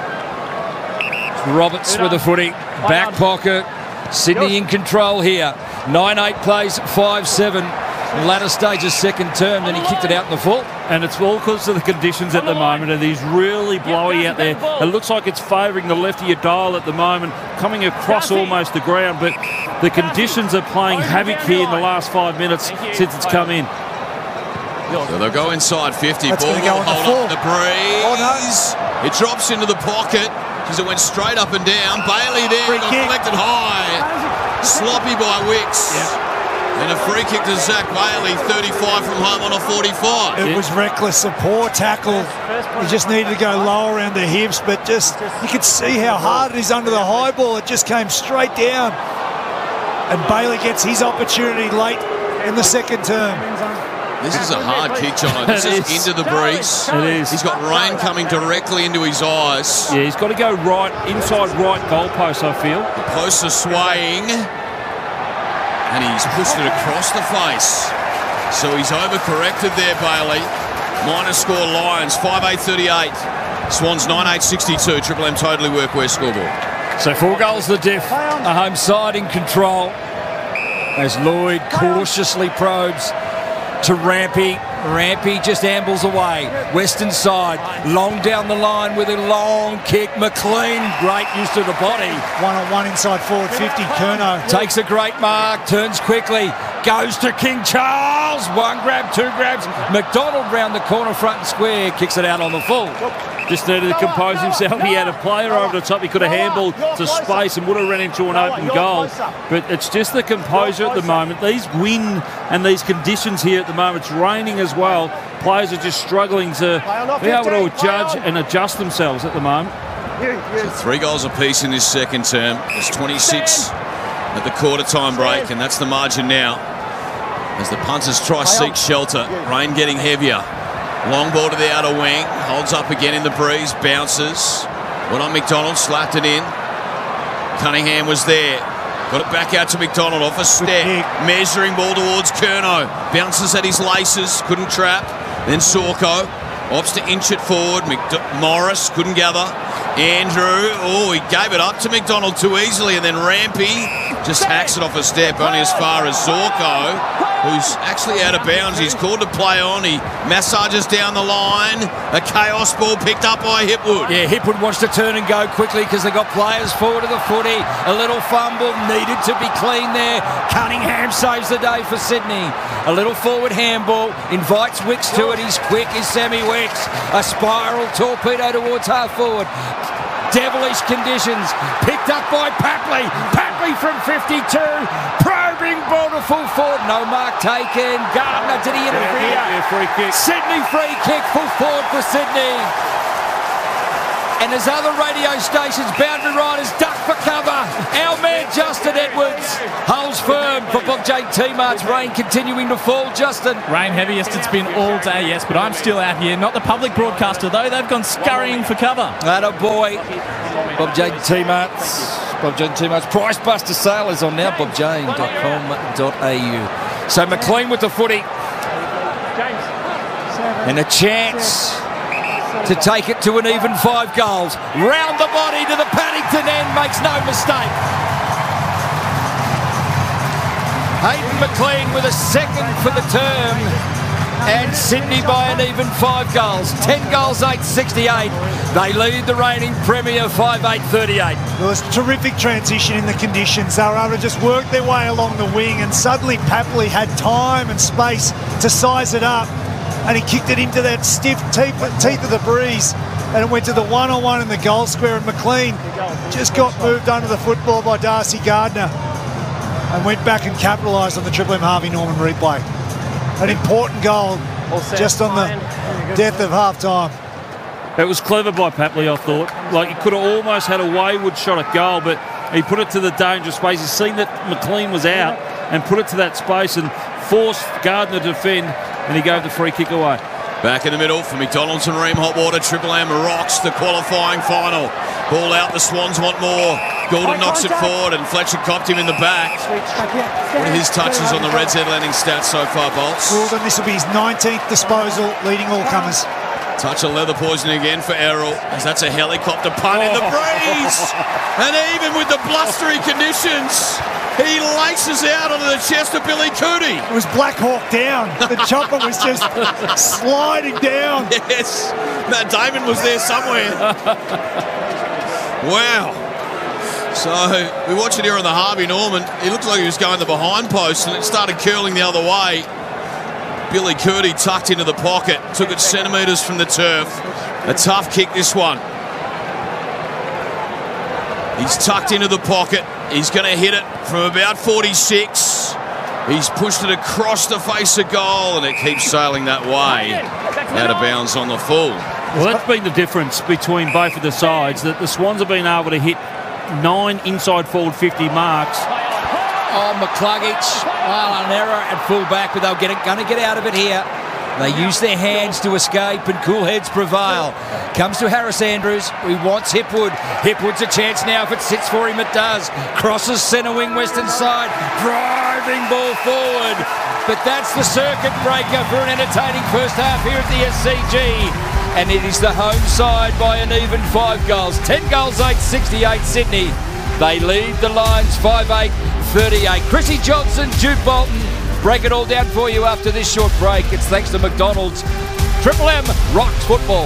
Roberts with the footy. Back pocket. Sydney in control here. nine eight plays five seven. Latter stage of second term, then he kicked it out in the full. And it's all because of the conditions at the moment, and he's really blowy out there. It looks like it's favouring the left of your dial at the moment, coming across almost the ground, but the conditions are playing havoc here in the last five minutes since it's come in. So they'll go inside fifty. That's Ball gonna go will on the hold full. up the breeze. Oh, no. It drops into the pocket because it went straight up and down. Bailey there, Free got kick. collected high. Sloppy by Wicks. Yeah. And a free kick to Zach Bailey, thirty-five from home on a forty-five. It was reckless, a poor tackle. He just needed to go lower around the hips, but just you could see how hard it is under the high ball. It just came straight down. And Bailey gets his opportunity late in the second term. This is a hard kick, John. This is into the breeze. It is. He's got rain coming directly into his eyes. Yeah, he's got to go right, inside right goalpost, I feel. The posts are swaying. And he's pushed it across the face. So he's overcorrected there, Bailey. Minor score Lions, five eight thirty-eight. Swans nine eight sixty-two. Triple M Totally Workwear scoreboard. So four goals the diff. The home side in control. As Lloyd cautiously probes to Rampy. Rampy just ambles away. Western side, long down the line with a long kick. McLean, great use of the body. One on one inside forward fifty. Curnow takes a great mark, turns quickly, goes to King Charles. One grab, two grabs. McDonald round the corner, front and square, kicks it out on the full. Just needed to compose himself. He had a player over the top. He could have handballed to space and would have run into an open goal. But it's just the composure at the moment. These wind and these conditions here at the moment, it's raining as well. Players are just struggling to be able to judge and adjust themselves at the moment. So three goals apiece in this second term. There's twenty-six at the quarter time break, and that's the margin now. As the punters try seek shelter. Rain getting heavier. Long ball to the outer wing. Holds up again in the breeze. Bounces. Went on McDonald. Slapped it in. Cunningham was there. Got it back out to McDonald. Off a step. Measuring ball towards Curnow. Bounces at his laces. Couldn't trap. Then Sorko. Opts to inch it forward. McD- Morris couldn't gather. Andrew. Oh, he gave it up to McDonald too easily. And then Rampy just hacks it off a step. Only as far as Zorko, who's actually out of bounds. He's called to play on. He massages down the line. A chaos ball picked up by Hipwood. Yeah, Hipwood wants to turn and go quickly because they've got players forward of the footy. A little fumble needed to be clean there. Cunningham saves the day for Sydney. A little forward handball. Invites Wicks to it. He's quick is Sammy Wicks. A spiral torpedo towards half forward. Devilish conditions. Picked up by Papley. Papley from fifty-two. Probing ball to full forward. No mark taken. Gardner, did he interfere? Yeah, free kick. Sydney free kick. Full forward for Sydney. And as other radio stations, boundary riders duck for cover. Our man Justin Edwards holds firm for Bob J. T-Mart's. Rain continuing to fall, Justin. Rain heaviest it's been all day, yes, but I'm still out here. Not the public broadcaster, though. They've gone scurrying for cover. Atta boy. Bob J. T-Mart's. Bob J. T-Mart's Price Buster sale is on now, bob jane dot com dot a u. So McLean with the footy. And a chance to take it to an even five goals. Round the body to the Paddington end, makes no mistake. Hayden McLean with a second for the term. And Sydney by an even five goals. ten goals, eight sixty-eight. They lead the reigning Premier five eight thirty-eight. There was terrific transition in the conditions. They were able to just work their way along the wing, and suddenly Papley had time and space to size it up, and he kicked it into that stiff teeth, teeth of the breeze, and it went to the one-on-one in the goal square, and McLean just got moved under the football by Darcy Gardner and went back and capitalised on the Triple M Harvey Norman replay. An important goal just on the death of half-time. It was clever by Papley, I thought. Like, he could have almost had a wayward shot at goal, but he put it to the dangerous space. He's seen that McLean was out and put it to that space and forced Gardner to defend, and he gave the free kick away. Back in the middle for McDonald's and Ream Hotwater. Triple M rocks the qualifying final. Ball out, the Swans want more. Gordon knocks it forward and Fletcher copped him in the back. What are his touches on the Reds headlanding stats so far, Bolts? Well, then this will be his nineteenth disposal, leading all comers. Touch of leather poisoning again for Errol, as that's a helicopter punt in the breeze. And even with the blustery conditions, he laces out onto the chest of Billy Cootie. It was Black Hawk down. The chopper was just sliding down. Yes, Matt Damon was there somewhere. Wow. So we watch it here on the Harvey Norman. He looked like he was going the behind post, and it started curling the other way. Billy Cootie tucked into the pocket, took it centimetres from the turf. A tough kick, this one. He's tucked into the pocket. He's going to hit it from about forty-six. He's pushed it across the face of goal, and it keeps sailing that way. Out of bounds on the full. Well, that's been the difference between both of the sides, that the Swans have been able to hit nine inside forward fifty marks. Oh, McCluggage, well, an error at full-back, but they're going to get out of it here. They use their hands to escape, and cool heads prevail. Comes to Harris Andrews, who wants Hipwood. Hipwood's a chance now. If it sits for him, it does. Crosses centre wing, western side. Driving ball forward. But that's the circuit breaker for an entertaining first half here at the S C G. And it is the home side by an even five goals. ten goals, eight sixty-eight Sydney. They lead the Lions five eight thirty-eight. Chrissy Johnson, Jude Bolton. Break it all down for you after this short break. It's thanks to McDonald's. Triple M rocks football.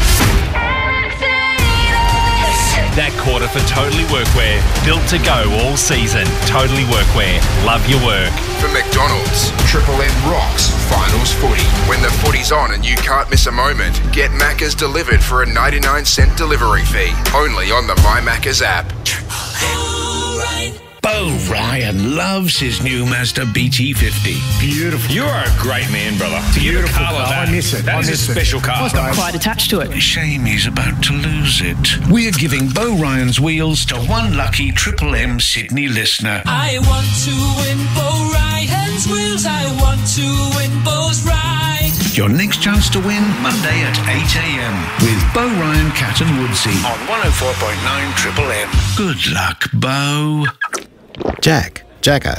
That quarter for Totally Workwear. Built to go all season. Totally Workwear. Love your work. For McDonald's, Triple M rocks finals footy. When the footy's on and you can't miss a moment, get Macca's delivered for a ninety-nine cent delivery fee. Only on the My Macca's app. Bo Ryan loves his new Mazda B T fifty. Beautiful. You are a great man, brother. To get a car like that, I miss it. That I is a miss special it. car. I've got quite attached to it. Shame he's about to lose it. We're giving Bo Ryan's wheels to one lucky Triple M Sydney listener. I want to win Bo Ryan's wheels. I want to win Bo's ride. Your next chance to win, Monday at eight a.m. with Bo Ryan, Cat and Woodsy on one oh four point nine Triple M. Good luck, Bo. Jack, Jacko.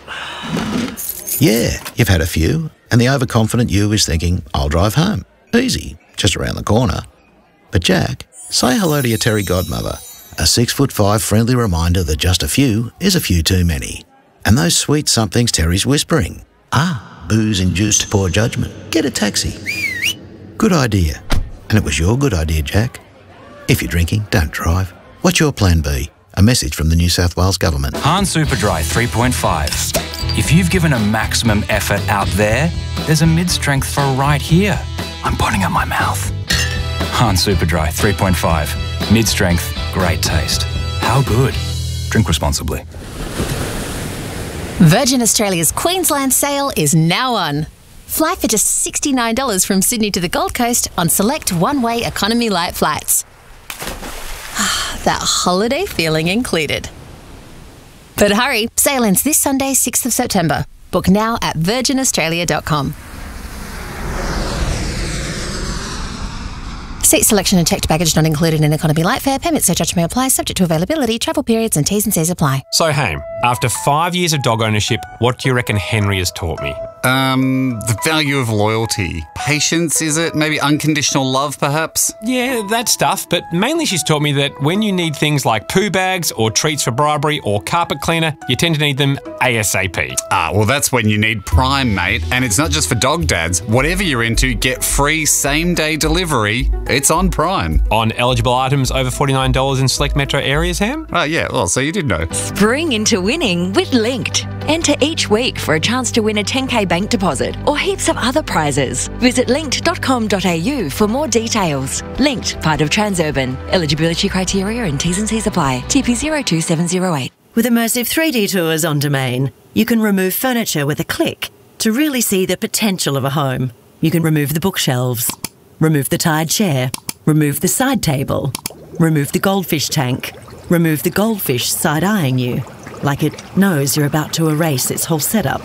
Yeah, you've had a few, and the overconfident you is thinking, I'll drive home. Easy, just around the corner. But Jack, say hello to your Terry godmother. A six foot five friendly reminder that just a few is a few too many. And those sweet somethings Terry's whispering. Ah, booze-induced poor judgment. Get a taxi. Good idea. And it was your good idea, Jack. If you're drinking, don't drive. What's your plan B? A message from the New South Wales Government. Hahn Superdry three point five. If you've given a maximum effort out there, there's a mid-strength for right here. I'm pointing at my mouth. Hahn Superdry three point five. Mid-strength, great taste. How good? Drink responsibly. Virgin Australia's Queensland sale is now on. Fly for just sixty-nine dollars from Sydney to the Gold Coast on select one-way economy light flights. with that holiday feeling included. But hurry, sale ends this Sunday, sixth of September. Book now at virgin australia dot com. Seat selection and checked baggage not included in economy light fare. Payment surcharge may apply, subject to availability, travel periods and T's and C's apply. So, Haim, after five years of dog ownership, what do you reckon Henry has taught me? Um, the value of loyalty. Patience, is it? Maybe unconditional love, perhaps? Yeah, that stuff, but mainly she's taught me that when you need things like poo bags or treats for bribery or carpet cleaner, you tend to need them ASAP. Ah, well, that's when you need Prime, mate. And it's not just for dog dads. Whatever you're into, get free same-day delivery. It's on Prime. On eligible items over forty-nine dollars in select metro areas, Ham? Oh, yeah, well, so you did know. Spring into winning with Linked. Enter each week for a chance to win a ten K bank deposit or heaps of other prizes. Visit linked dot com dot a u for more details. Linked, part of Transurban. Eligibility criteria and T's and C's apply. T P zero two seven zero eight. With immersive three D tours on Domain, you can remove furniture with a click to really see the potential of a home. You can remove the bookshelves, remove the tired chair, remove the side table, remove the goldfish tank, remove the goldfish side-eyeing you, like it knows you're about to erase its whole setup.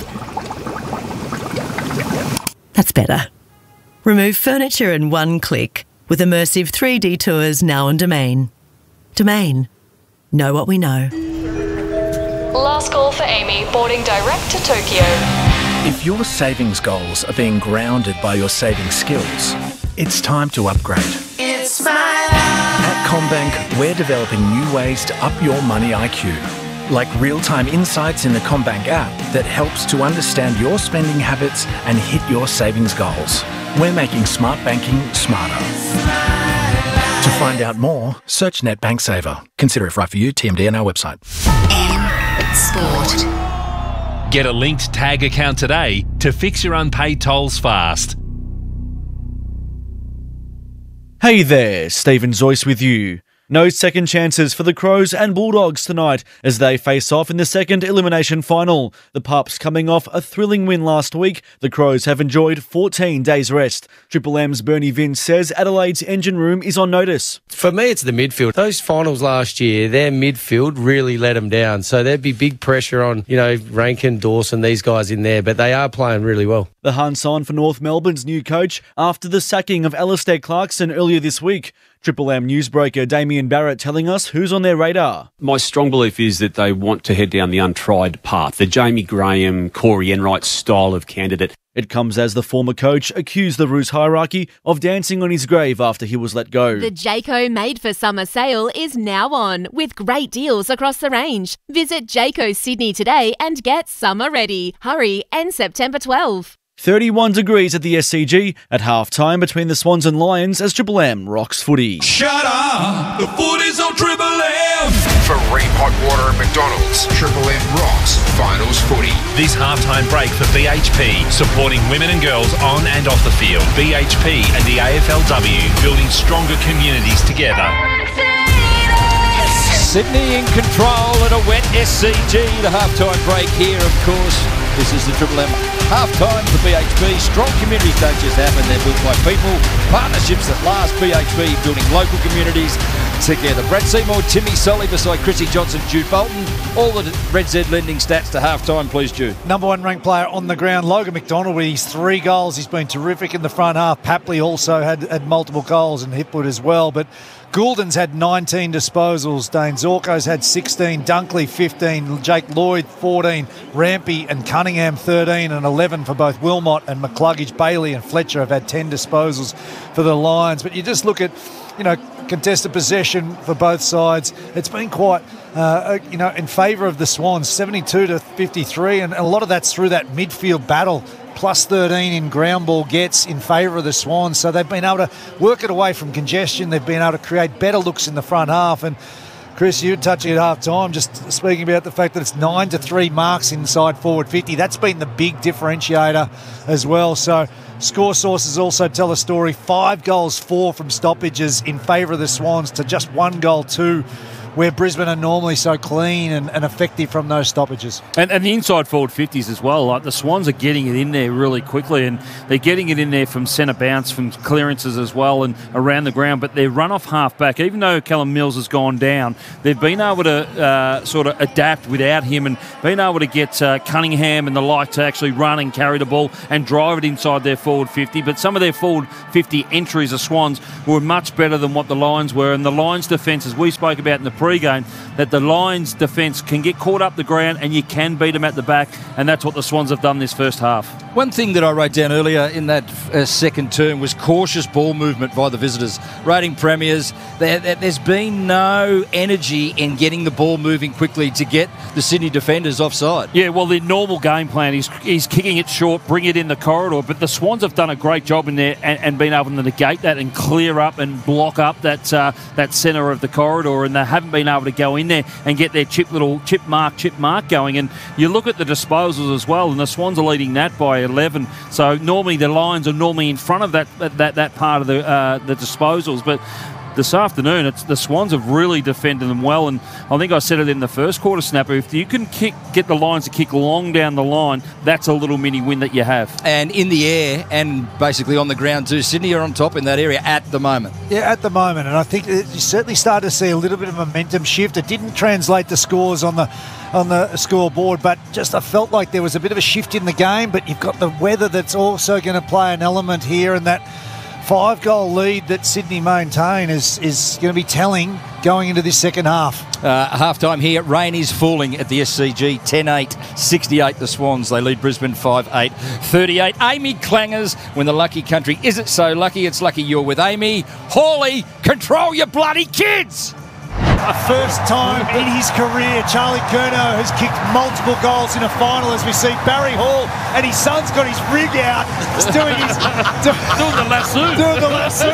That's better. Remove furniture in one click with immersive three D tours now on Domain. Domain. Know what we know. Last call for Amy, boarding direct to Tokyo. If your savings goals are being grounded by your saving skills, it's time to upgrade. It's my life. At CommBank, we're developing new ways to up your money I Q. Like real-time insights in the CommBank app that helps to understand your spending habits and hit your savings goals. We're making smart banking smarter. To find out more, search NetBank Saver. Consider if right for you. T M D on our website. M Sport. Get a Linked Tag account today to fix your unpaid tolls fast. Hey there, Stephen Zoyce with you. No second chances for the Crows and Bulldogs tonight as they face off in the second elimination final. The Pups coming off a thrilling win last week. The Crows have enjoyed fourteen days rest. Triple M's Bernie Vince says Adelaide's engine room is on notice. For me, it's the midfield. Those finals last year, their midfield really let them down. So there'd be big pressure on, you know, Rankin, Dawson, these guys in there, but they are playing really well. The Huns on for North Melbourne's new coach after the sacking of Alistair Clarkson earlier this week. Triple M newsbreaker Damien Barrett telling us who's on their radar. My strong belief is that they want to head down the untried path, the Jamie Graham, Corey Enright style of candidate. It comes as the former coach accused the Roos hierarchy of dancing on his grave after he was let go. The Jayco Made for Summer sale is now on, with great deals across the range. Visit Jayco Sydney today and get summer ready. Hurry, end September twelfth. thirty-one degrees at the S C G at half-time between the Swans and Lions as Triple M rocks footy. Shut up! The footy's on Triple M! For Ream Hot Water at McDonald's, Triple M rocks finals footy. This halftime break for B H P, supporting women and girls on and off the field. B H P and the A F L W, building stronger communities together. Sydney in control at a wet S C G. The halftime break here, of course. This is the Triple M halftime for B H P. Strong communities don't just happen, they're built by people. Partnerships that last. B H P building local communities together. Brad Seymour, Timmy Solly beside Chrissy Johnson, Jude Bolton. All the Red Z lending stats to halftime, please, Jude. Number one ranked player on the ground, Logan McDonald, with his three goals. He's been terrific in the front half. Papley also had, had multiple goals and Hipwood as well. But Goulden's had nineteen disposals. Dane Zorko's had sixteen. Dunkley fifteen. Jake Lloyd fourteen. Rampy and Cunningham thirteen and eleven for both Wilmot and McCluggage. Bailey and Fletcher have had ten disposals for the Lions. But you just look at, you know, contested possession for both sides. It's been quite, uh, you know, in favour of the Swans, seventy-two to fifty-three, and a lot of that's through that midfield battle. Plus thirteen in ground ball gets in favour of the Swans. So they've been able to work it away from congestion. They've been able to create better looks in the front half. And Chris, you touching at half time, just speaking about the fact that it's nine to three marks inside forward fifty. That's been the big differentiator as well. So score sources also tell a story. Five goals, four from stoppages in favour of the Swans to just one goal, two where Brisbane are normally so clean and, and effective from those stoppages. And, and the inside forward fifties as well. Like the Swans are getting it in there really quickly, and they're getting it in there from centre bounce, from clearances as well, and around the ground. But their run off half back, even though Callum Mills has gone down, they've been able to uh, sort of adapt without him and been able to get uh, Cunningham and the like to actually run and carry the ball and drive it inside their forward fifty. But some of their forward fifty entries of Swans were much better than what the Lions were. And the Lions defence, as we spoke about in the pre-game, that the Lions defence can get caught up the ground and you can beat them at the back, and that's what the Swans have done this first half. One thing that I wrote down earlier in that uh, second term was cautious ball movement by the visitors. Rating premiers, there, there, there's been no energy in getting the ball moving quickly to get the Sydney defenders offside. Yeah, well, the normal game plan is is kicking it short, bring it in the corridor, but the Swans have done a great job in there and, and been able to negate that and clear up and block up that uh, that centre of the corridor, and they haven't been able to go in there and get their chip little chip mark, chip mark going. And you look at the disposals as well, and the Swans are leading that by eleven. So normally the Lions are normally in front of that that that part of the uh, the disposals, but this afternoon, it's the Swans have really defended them well, and I think I said it in the first quarter, Snapper, if you can kick, get the Lions to kick long down the line, that's a little mini win that you have. And in the air and basically on the ground too, Sydney are on top in that area at the moment. Yeah, at the moment, and I think you certainly started to see a little bit of momentum shift. It didn't translate the scores on the on the scoreboard, but just I felt like there was a bit of a shift in the game, but you've got the weather that's also going to play an element here, and that five-goal lead that Sydney maintain is, is going to be telling going into this second half. Uh, half-time here, rain is falling at the S C G, ten eight, sixty-eight the Swans. They lead Brisbane five eight, thirty-eight. Amy Clangers, when the lucky country isn't so lucky, it's lucky you're with Amy. Hawley, control your bloody kids! A first time in his career, Charlie Curnow has kicked multiple goals in a final, as we see Barry Hall and his son's got his rig out. He's doing his... doing the lasso. Doing the lasso.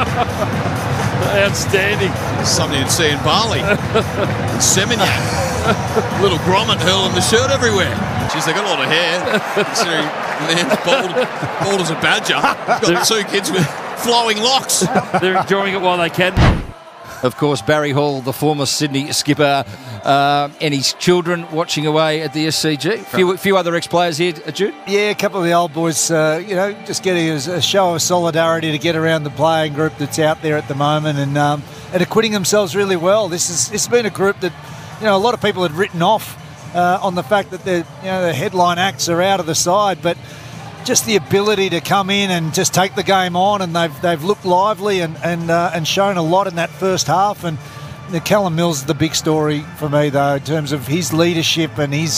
Outstanding. Something you'd see in Bali. In Seminyak. Little grommet hurling the shirt everywhere. Jeez, they got a lot of hair, considering the man's bald, bald as a badger. He's got two kids with flowing locks. They're enjoying it while they can. Of course, Barry Hall, the former Sydney skipper, uh, and his children watching away at the S C G. A few, few other ex-players here, Jude? Yeah, a couple of the old boys, uh, you know, just getting a, a show of solidarity to get around the playing group that's out there at the moment, and um, and acquitting themselves really well. This is this has been a group that, you know, a lot of people had written off uh, on the fact that the you know the headline acts are out of the side, but just the ability to come in and just take the game on, and they've they've looked lively and and uh, and shown a lot in that first half. And the Callum Mills is the big story for me, though, in terms of his leadership and his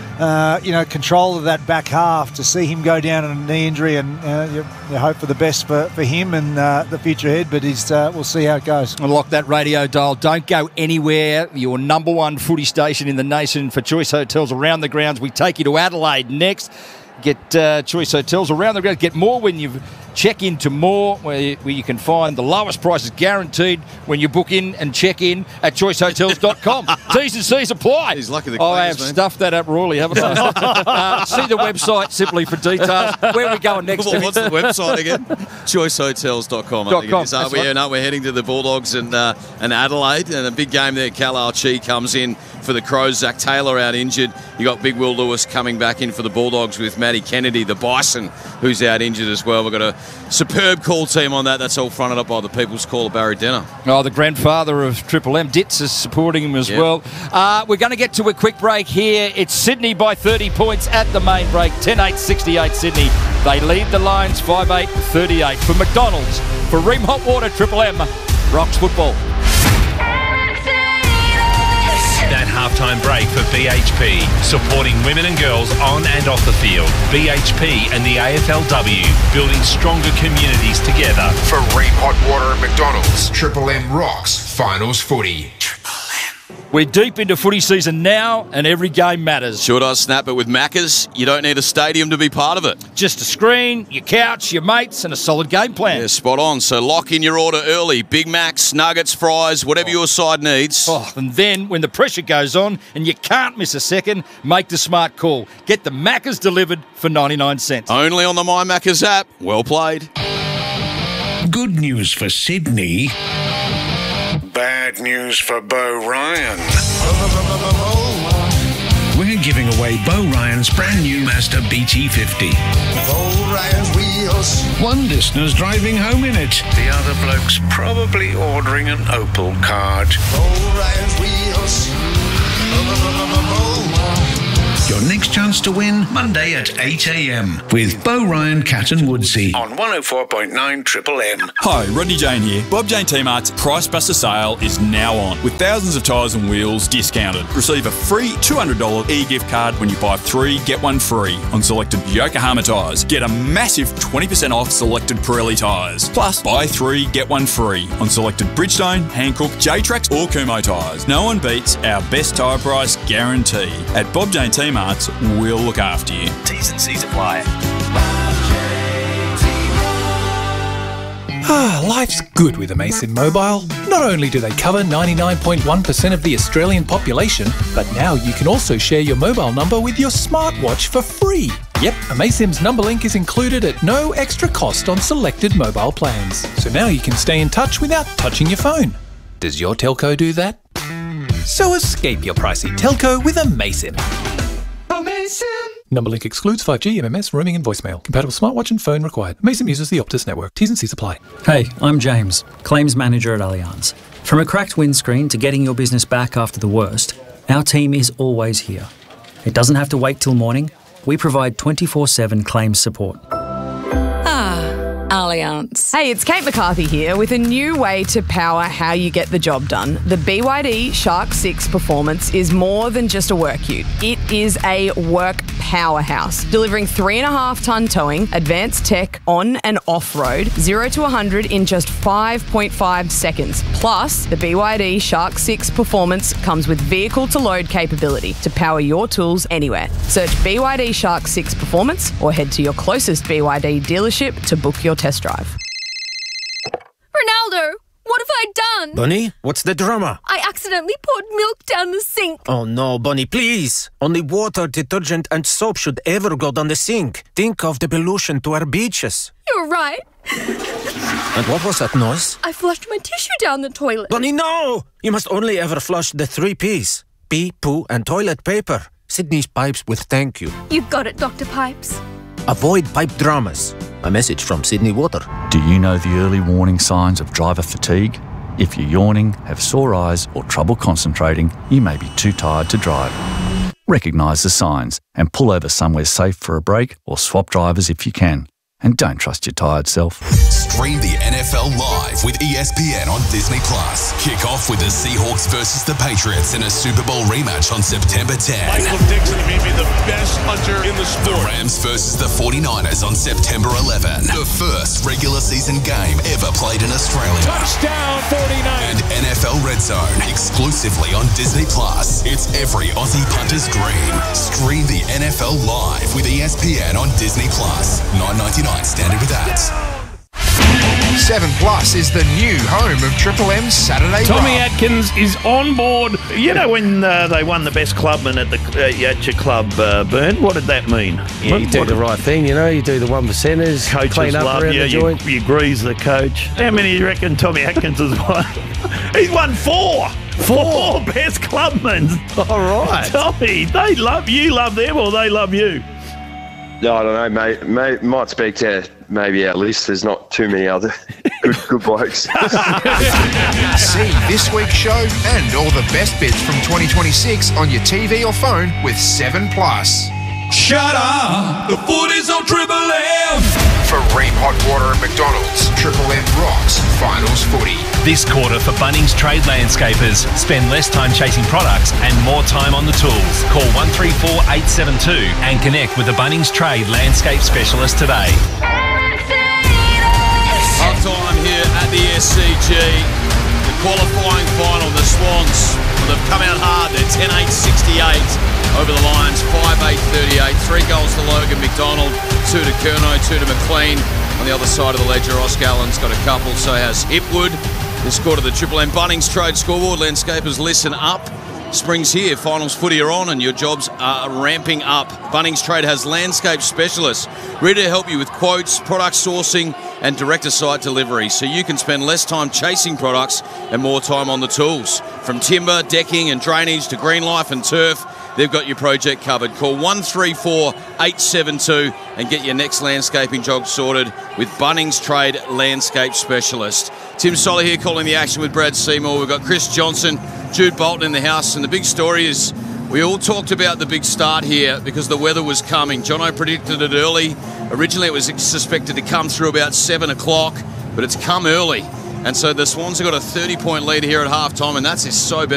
uh, you know control of that back half. To see him go down on a knee injury, and uh, you, you hope for the best for, for him and uh, the future ahead. But he's uh, we'll see how it goes. Lock that radio dial. Don't go anywhere. Your number one footy station in the nation for Choice Hotels around the grounds. We take you to Adelaide next. Get uh, Choice Hotels around the ground. Get more when you check into more, where you, where you can find the lowest prices guaranteed when you book in and check in at choice hotels dot com. T's and C's apply. He's lucky the oh, I Clangers, have man. stuffed that up royally, haven't I? uh, see the website simply for details. Where are we going next? Well, what's the website again? choice hotels dot com. I think com, it is. Uh, that's we, right. no, we're heading to the Bulldogs and uh, and Adelaide, and a big game there. Cal Archie comes in for the Crows. Zach Taylor out injured. You got Big Will Lewis coming back in for the Bulldogs with Matty Kennedy, the Bison, who's out injured as well. We've got a superb call team on that. That's all fronted up by the People's Caller, Barry Denner. Oh, the grandfather of Triple M, Ditz, is supporting him as Yep. well. Uh, we're going to get to a quick break here. It's Sydney by thirty points at the main break. ten eight, sixty-eight Sydney. They lead the Lions five eight, thirty-eight. For McDonald's, for Ream Hot Water, Triple M, rocks football. That halftime break for B H P, supporting women and girls on and off the field. B H P and the A F L W, building stronger communities together. For Ream Hot Water at McDonald's, Triple M rocks finals footy. We're deep into footy season now, and every game matters. Sure does, Snap, but with Macca's, you don't need a stadium to be part of it. Just a screen, your couch, your mates, and a solid game plan. Yeah, spot on. So lock in your order early. Big Macs, nuggets, fries, whatever your side needs. Oh, and then when the pressure goes on and you can't miss a second, make the smart call. Get the Macca's delivered for ninety-nine cents. Only on the My Macca's app. Well played. Good news for Sydney. Bad bad news for Bo Ryan. We're giving away Bo Ryan's brand new Mazda B T fifty. Bo Ryan's wheels. One listener's driving home in it. The other bloke's probably ordering an Opel card. Bo Ryan's wheels. Your next chance to win Monday at eight a.m. with Bo Ryan, Cat and Woodsy on one oh four point nine Triple M. Hi, Rodney Jane here. Bob Jane T-Mart's Price Buster sale is now on with thousands of tyres and wheels discounted. Receive a free two hundred dollars e-gift card when you buy three, get one free on selected Yokohama tyres. Get a massive twenty percent off selected Pirelli tyres. Plus, buy three, get one free on selected Bridgestone, Hankook, J-Trax or Kumho tyres. No one beats our best tyre price guarantee. At Bob Jane T-Mart's, we'll look after you. T's and C's apply. Ah, life's good with Amasim Mobile. Not only do they cover ninety-nine point one percent of the Australian population, but now you can also share your mobile number with your smartwatch for free. Yep, Amasim's number link is included at no extra cost on selected mobile plans. So now you can stay in touch without touching your phone. Does your telco do that? So escape your pricey telco with Amasim. Number link excludes five G, M M S, roaming and voicemail. Compatible smartwatch and phone required. Amasim uses the Optus network. T's and C's apply. Hey, I'm James, Claims Manager at Allianz. From a cracked windscreen to getting your business back after the worst, our team is always here. It doesn't have to wait till morning. We provide twenty-four seven claims support. Allianz. Hey, it's Kate McCarthy here with a new way to power how you get the job done. The B Y D Shark six Performance is more than just a work ute. It is a work powerhouse, delivering three and a half ton towing, advanced tech on and off-road, zero to one hundred in just five point five seconds. Plus, the B Y D Shark six Performance comes with vehicle-to-load capability to power your tools anywhere. Search B Y D Shark six Performance or head to your closest B Y D dealership to book your test drive. Ronaldo, what have I done? Bunny, what's the drama? I accidentally poured milk down the sink. Oh no, Bunny, please. Only water, detergent and soap should ever go down the sink. Think of the pollution to our beaches. You're right. And what was that noise? I flushed my tissue down the toilet. Bunny, no! You must only ever flush the three P's. Pee, poo and toilet paper. Sydney's Pipes with thank you. You've got it, Doctor Pipes. Avoid pipe dramas. A message from Sydney Water. Do you know the early warning signs of driver fatigue? If you're yawning, have sore eyes or trouble concentrating, you may be too tired to drive. Recognise the signs and pull over somewhere safe for a break or swap drivers if you can. And don't trust your tired self. Stream the N F L live with E S P N on Disney Plus. Kick off with the Seahawks versus the Patriots in a Super Bowl rematch on September tenth. Michael Dixon may be the best punter in the sport. The Rams versus the forty-niners on September eleventh. The first regular season game ever played in Australia. Touchdown forty-nine. And N F L Red Zone exclusively on Disney Plus. It's every Aussie punter's dream. Stream the N F L live with E S P N on Disney Plus. nine ninety-nine standard with ads. seven Plus is the new home of Triple M's Saturday Tommy Rock. Atkins is on board. You know when uh, they won the best clubman at the uh, at your club, uh, Bern? What did that mean? Yeah, what, you do what the right thing, you know. You do the one percenters, coaches clean up love around you, the you, joint. you grease the coach. How many do you reckon Tommy Atkins has won? He's won four. Four best clubmen. All right. Tommy, they love you. Love them, or they love you? No, I don't know, mate. May, might speak to maybe our list. There's not too many other good, good blokes. See this week's show and all the best bits from twenty twenty-six on your T V or phone with seven Plus. Shut up! The footy's on Triple M! For Ream Hot Water at McDonald's, Triple M rocks finals footy. This quarter for Bunnings Trade Landscapers. Spend less time chasing products and more time on the tools. Call one three four eight seven two and connect with the Bunnings Trade Landscape Specialist today. Half time here at the S C G. The qualifying final, the Swans. Well, they've come out hard. They're ten eight sixty-eight over the Lions, five eight thirty-eight. Three goals to Logan McDonald, two to Curnow, two to McLean. On the other side of the ledger, Oscar Allen's got a couple, so has Hipwood. The score to the Triple M Bunnings Trade scoreboard. Landscapers, listen up. Spring's here, finals footy are on and your jobs are ramping up. Bunnings Trade has landscape specialists ready to help you with quotes, product sourcing, and direct-to-site delivery, so you can spend less time chasing products and more time on the tools. From timber, decking and drainage to green life and turf, they've got your project covered. Call one three four, eight seven two and get your next landscaping job sorted with Bunnings Trade Landscape Specialist. Tim Solly here calling the action with Brad Seymour. We've got Chris Johnson, Jude Bolton in the house, and the big story is we all talked about the big start here because the weather was coming. Jono predicted it early. Originally it was suspected to come through about seven o'clock, but it's come early. And so the Swans have got a thirty point lead here at halftime, and that's just so better.